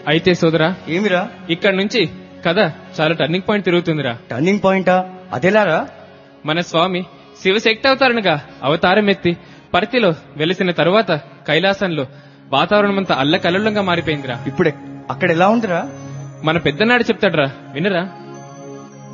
అయితే సోదరా, ఏమిరా? ఇక్కడ నుంచి కథ చాలా టర్నింగ్ పాయింట్ తిరుగుతుందిరా. టర్నింగ్ పాయింటా? అదెలారా? మన స్వామి శివశక్తి అవతారణగా అవతారం ఎత్తి పరితిలో వెలిసిన తరువాత కైలాసంలో వాతావరణమంతా అల్లకల్లోలంగా మారిపోయిందిరా. ఇప్పుడు అక్కడ ఎలా ఉందిరా? మన పెద్దనాడు చెప్తాడ్రా, వినరా?